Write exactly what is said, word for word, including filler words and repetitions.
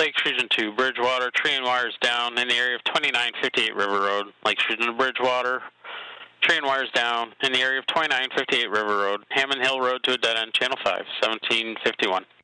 Lake Fusion two, Bridgewater, tree and wires down in the area of twenty-nine fifty-eight River Road. Lake Fusion to Bridgewater, tree and wires down in the area of twenty-nine fifty-eight River Road. Hammond Hill Road to a dead end, channel five, seventeen fifty-one.